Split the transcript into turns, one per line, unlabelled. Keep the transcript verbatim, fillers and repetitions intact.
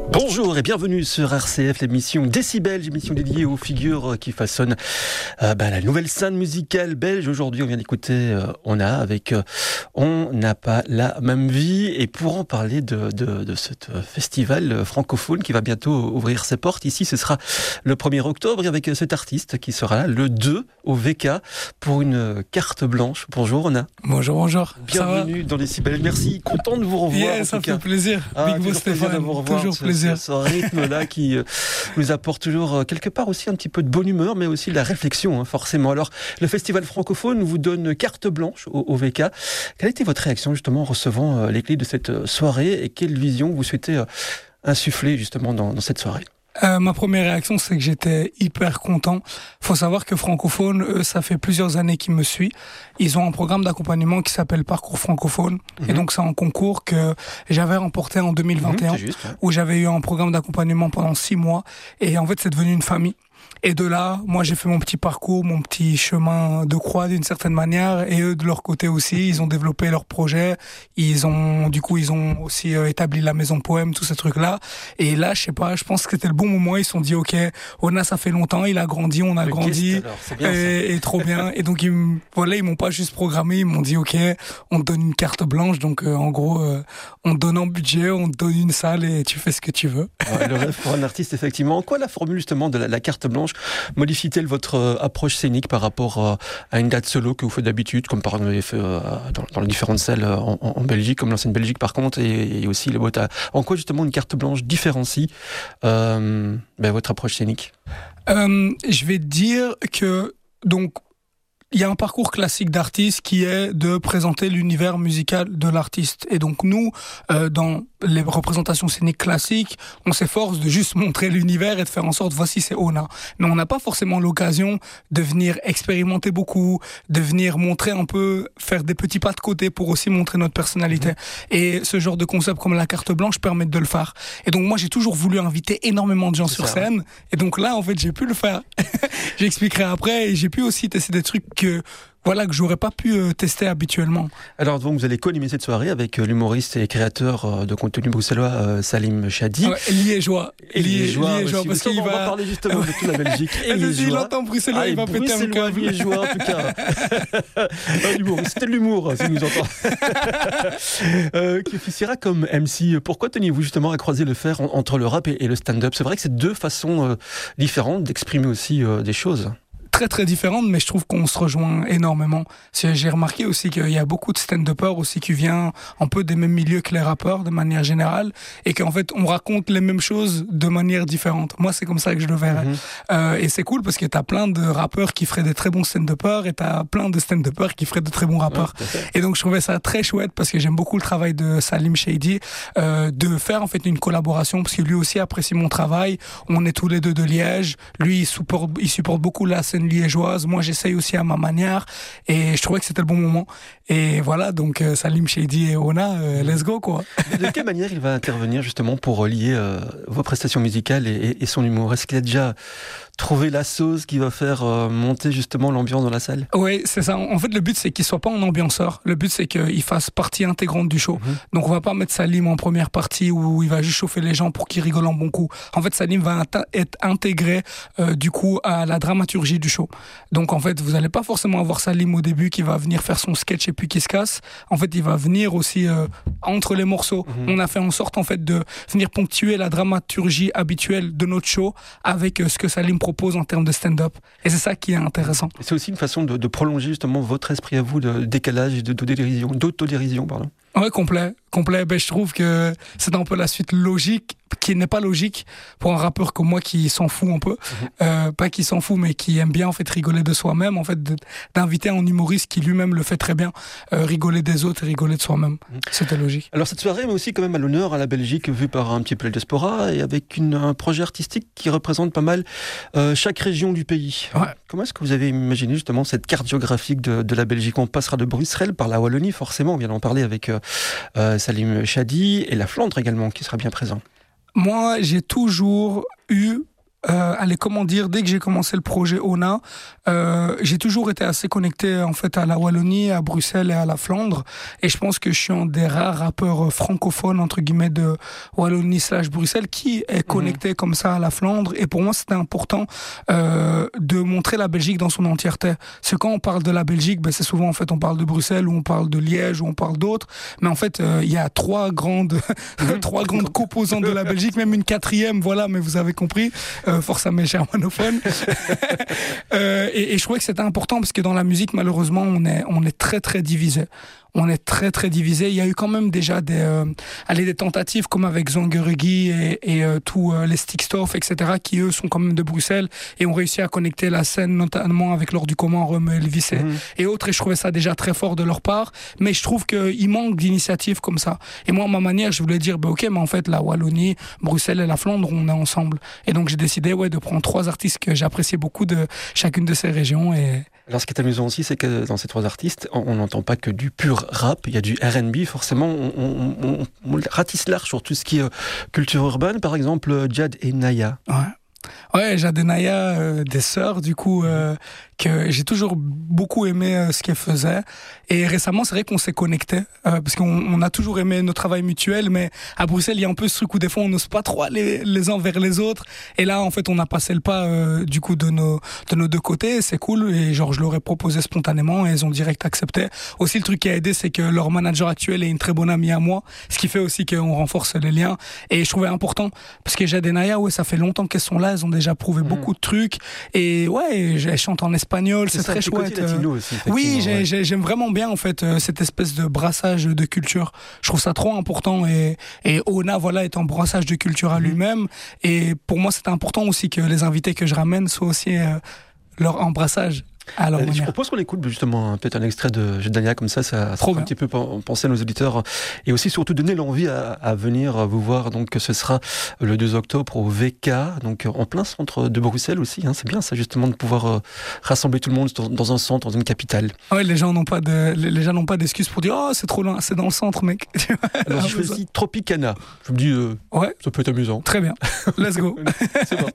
Bonjour et bienvenue sur R C F, l'émission Décibel, émission dédiée aux figures qui façonnent euh, bah, la nouvelle scène musicale belge. Aujourd'hui, on vient d'écouter euh, On a avec euh, On n'a pas la même vie. Et pour en parler de, de, de ce festival francophone qui va bientôt ouvrir ses portes, ici ce sera le premier octobre et avec cet artiste qui sera là le deux au V K pour une carte blanche. Bonjour On a.
Bonjour, bonjour.
Bienvenue dans Décibel. Merci, content de vous revoir.
Yeah, ça fait plaisir.
Ah,
Big Boss Stéphane, toujours
ce,
plaisir.
Ce, ce rythme-là qui euh, nous apporte toujours euh, quelque part aussi un petit peu de bonne humeur, mais aussi de la réflexion, hein, forcément. Alors, le festival francophone vous donne carte blanche au, au V K. Quelle a été votre réaction justement en recevant euh, les clés de cette soirée et quelle vision vous souhaitez euh, insuffler justement dans, dans cette soirée ?
Euh, ma première réaction, c'est que j'étais hyper content. Faut savoir que Francophone, eux, ça fait plusieurs années qu'ils me suivent. Ils ont un programme d'accompagnement qui s'appelle Parcours Francophone. Mm-hmm. Et donc, c'est un concours que j'avais remporté en deux mille vingt et un, mm-hmm, juste, ouais. Où j'avais eu un programme d'accompagnement pendant six mois. Et en fait, c'est devenu une famille. Et de là, moi, j'ai fait mon petit parcours, mon petit chemin de croix d'une certaine manière. Et eux, de leur côté aussi, ils ont développé leur projet. Ils ont, du coup, ils ont aussi euh, établi la maison poème, tous ces trucs-là. Et là, je sais pas, je pense que c'était le bon moment. Ils se sont dit, OK, on a, ça fait longtemps, il a grandi, on a le grandi.
Guest, alors, c'est bien,
et, et trop bien. Et donc, ils, voilà, ils m'ont pas juste programmé, ils m'ont dit, OK, on te donne une carte blanche. Donc, euh, en gros, euh, on te donne un budget, on te donne une salle et tu fais ce que tu veux.
Ouais, le rêve pour un artiste, effectivement. En quoi la formule, justement, de la, la carte blanche modifie-t-elle votre euh, approche scénique par rapport euh, à une date solo que vous faites d'habitude, comme par exemple euh, dans, dans les différentes salles en, en Belgique, comme l'ancienne Belgique par contre, et, et aussi les Botas. En quoi justement une carte blanche différencie euh, ben, votre approche scénique ?
euh, Je vais dire que donc il y a un parcours classique d'artiste qui est de présenter l'univers musical de l'artiste. Et donc nous, euh, dans les représentations scéniques classiques, on s'efforce de juste montrer l'univers et de faire en sorte, voici c'est Ona. Mais on n'a pas forcément l'occasion de venir expérimenter beaucoup, de venir montrer un peu, faire des petits pas de côté pour aussi montrer notre personnalité. Mmh. Et ce genre de concept comme la carte blanche permet de le faire. Et donc moi, j'ai toujours voulu inviter énormément de gens c'est sur ça, scène. Ouais. Et donc là, en fait, j'ai pu le faire. J'expliquerai après. Et j'ai pu aussi tester des trucs que voilà que j'aurais pas pu euh, tester habituellement.
Alors donc vous allez co-animer cette soirée avec euh, l'humoriste et créateur euh, de contenu bruxellois euh, Salim Chadi.
Ouais, liégeois.
Et liégeois,
liégeois parce qu'il
on
va...
va parler justement de toute la Belgique. Et
liégeois. Il entend bruxellois, ah, il va péter un câble.
Liégeois en tout cas. Un humoriste, c'était de l'humour si nous entend. euh, qui officiera comme M C. Pourquoi teniez-vous justement à croiser le fer en, entre le rap et, et le stand-up ? C'est vrai que c'est deux façons euh, différentes d'exprimer aussi euh, des choses.
Très très différentes, mais je trouve qu'on se rejoint énormément. J'ai remarqué aussi qu'il y a beaucoup de stand-uppers aussi qui viennent un peu des mêmes milieux que les rappeurs de manière générale, et qu'en fait on raconte les mêmes choses de manière différente. Moi c'est comme ça que je le verrais. Mm-hmm. Euh, et c'est cool parce que t'as plein de rappeurs qui feraient des très bons stand-uppers et t'as plein de stand-uppers qui feraient de très bons rappeurs. Ouais, et donc je trouvais ça très chouette parce que j'aime beaucoup le travail de Salim Chadi, euh, de faire en fait une collaboration parce que lui aussi apprécie mon travail. On est tous les deux de Liège. Lui il supporte, il supporte beaucoup la scène liégeoise, moi j'essaye aussi à ma manière et je trouvais que c'était le bon moment et voilà donc euh, Salim Chadi et Ona euh, let's go quoi.
De quelle manière il va intervenir justement pour lier euh, vos prestations musicales et, et, et son humour ? Est-ce qu'il a déjà trouvé la sauce qui va faire euh, monter justement l'ambiance dans la salle ?
Oui, c'est ça. En fait le but c'est qu'il soit pas un ambianceur, le but c'est qu'il fasse partie intégrante du show. Mm-hmm. Donc on va pas mettre Salim en première partie où il va juste chauffer les gens pour qu'ils rigolent en bon coup. En fait Salim va int- être intégré euh, du coup à la dramaturgie du show. Donc en fait, vous n'allez pas forcément avoir Salim au début qui va venir faire son sketch et puis qui se casse. En fait, il va venir aussi euh, entre les morceaux. Mmh. On a fait en sorte en fait de venir ponctuer la dramaturgie habituelle de notre show avec euh, ce que Salim propose en termes de stand-up. Et c'est ça qui est intéressant.
Et c'est aussi une façon de, de prolonger justement votre esprit à vous de décalage et de, d'autodérision, d'autodérision, pardon.
Ouais, complet, complet. Ben, je trouve que c'est un peu la suite logique, qui n'est pas logique pour un rappeur comme moi qui s'en fout un peu. Mmh. Euh, pas qui s'en fout, mais qui aime bien en fait rigoler de soi-même. En fait, de, d'inviter un humoriste qui lui-même le fait très bien, euh, rigoler des autres et rigoler de soi-même. Mmh. C'était logique.
Alors cette soirée met aussi quand même à l'honneur à la Belgique vue par un petit peu le diaspora et avec une, un projet artistique qui représente pas mal euh, chaque région du pays.
Ouais.
Comment est-ce que vous avez imaginé justement cette carte géographique de, de la Belgique ? On passera de Bruxelles par la Wallonie, forcément, on vient d'en parler avec euh, euh, Salim Chadi et la Flandre également qui sera bien présent.
Moi, j'ai toujours eu euh, allez, comment dire, dès que j'ai commencé le projet Ona, euh, j'ai toujours été assez connecté en fait à la Wallonie, à Bruxelles et à la Flandre. Et je pense que je suis un des rares rappeurs francophones entre guillemets de Wallonie slash Bruxelles qui est connecté mmh. comme ça à la Flandre. Et pour moi, c'était important euh, de montrer la Belgique dans son entièreté. Parce que quand on parle de la Belgique, ben, c'est souvent en fait on parle de Bruxelles ou on parle de Liège ou on parle d'autres. Mais en fait, il euh, y a trois grandes, mmh. trois grandes composantes de la Belgique, même une quatrième. Voilà, mais vous avez compris. Euh, force à mes germanophones. euh, et, et je trouvais que c'était important parce que dans la musique, malheureusement, on est, on est très très divisé. On est très très divisé. Il y a eu quand même déjà des, euh, allez, des tentatives comme avec Zangeregi et, et euh, tous euh, les Stickstoff, et cetera, qui eux sont quand même de Bruxelles et ont réussi à connecter la scène, notamment avec Laure du Commun, Rome, Elvis et, mmh. et autres. Et je trouvais ça déjà très fort de leur part. Mais je trouve qu'il manque d'initiatives comme ça. Et moi, à ma manière, je voulais dire, bah, ok, mais en fait, la Wallonie, Bruxelles et la Flandre, on est ensemble. Et donc j'ai décidé, ouais, de prendre trois artistes que j'appréciais beaucoup de chacune de ces régions. Et
alors, ce qui est amusant aussi, c'est que dans ces trois artistes, on n'entend pas que du pur rap. Il y a du R and B. Forcément, on, on, on, on ratisse large sur tout ce qui est culture urbaine. Par exemple, Jad et Naya.
Ouais. Ouais, Jad et Naya, euh, des sœurs, du coup, euh, que j'ai toujours beaucoup aimé euh, ce qu'elles faisaient. Et récemment, c'est vrai qu'on s'est connectés, euh, parce qu'on on a toujours aimé nos travails mutuels, mais à Bruxelles, il y a un peu ce truc où des fois, on n'ose pas trop aller les uns vers les autres. Et là, en fait, on a passé le pas, euh, du coup, de nos, de nos deux côtés. C'est cool. Et genre, je leur ai proposé spontanément et ils ont direct accepté. Aussi, le truc qui a aidé, c'est que leur manager actuel est une très bonne amie à moi, ce qui fait aussi qu'on renforce les liens. Et je trouvais important, parce que Jad et Naya, ouais, ça fait longtemps qu'elles sont là, elles ont déjà prouvé mmh. beaucoup de trucs. Et ouais, elles chantent en espagnol, c'est, c'est ça, très chouette.
Aussi,
oui, j'ai,
ouais.
j'ai, j'aime vraiment bien en fait euh, cette espèce de brassage de culture. Je trouve ça trop important et, et Ona voilà est un brassage de culture à mmh. lui-même. Et pour moi, c'est important aussi que les invités que je ramène soient aussi euh, leur embrassage. Alors,
euh, je propose qu'on écoute justement peut-être un extrait de Dania comme ça, ça, ça fait un petit peu penser à nos auditeurs et aussi surtout donner l'envie à, à venir vous voir. Donc ce sera le deux octobre au V K, donc en plein centre de Bruxelles aussi. Hein, c'est bien ça justement de pouvoir euh, rassembler tout le monde dans, dans un centre, dans une capitale.
Ouais, les gens n'ont pas de, les gens n'ont pas d'excuses pour dire oh c'est trop loin, c'est dans le centre mec.
Alors je choisis Tropicana. Je me dis euh,
ouais,
ça peut être amusant.
Très bien, let's go.
C'est parti.